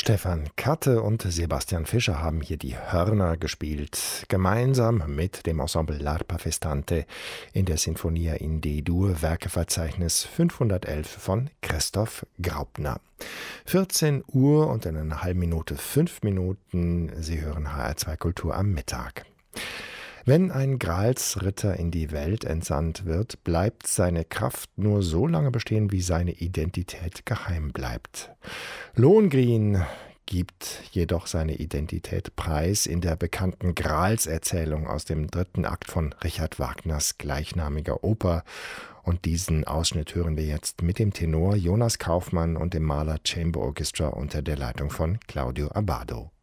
Stefan Katte und Sebastian Fischer haben hier die Hörner gespielt, gemeinsam mit dem Ensemble L'Arpa Festante in der Sinfonia in D-Dur, Werkeverzeichnis 511 von Christoph Graupner. 14 Uhr und in einer halben Minute 5 Minuten. Sie hören HR2 Kultur am Mittag. Wenn ein Gralsritter in die Welt entsandt wird, bleibt seine Kraft nur so lange bestehen, wie seine Identität geheim bleibt. Lohengrin gibt jedoch seine Identität preis in der bekannten Gralserzählung aus dem 3. Akt von Richard Wagners gleichnamiger Oper. Und diesen Ausschnitt hören wir jetzt mit dem Tenor Jonas Kaufmann und dem Mahler Chamber Orchestra unter der Leitung von Claudio Abbado.